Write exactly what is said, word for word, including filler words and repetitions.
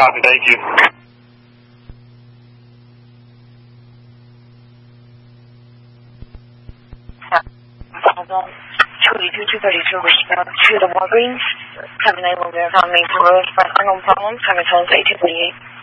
Copy, thank you. two eighty-two, two thirty-two, respond to the Walgreens. Have a nine one zero, main road, front unknown problems, having tones eighteen twenty-eight.